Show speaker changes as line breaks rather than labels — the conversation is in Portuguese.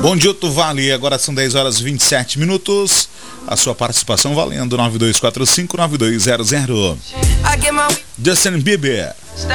Bom dia, tu vale. Agora são 10 horas e 27 minutos. A sua participação valendo 9245-9200. Justin Bieber.